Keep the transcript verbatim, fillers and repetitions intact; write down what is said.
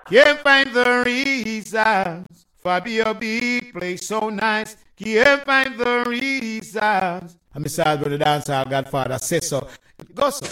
Can't find the reasons for be a big place so nice. Can't find the reasons. I'm sorry, brother dancer, Godfather says so. Go so.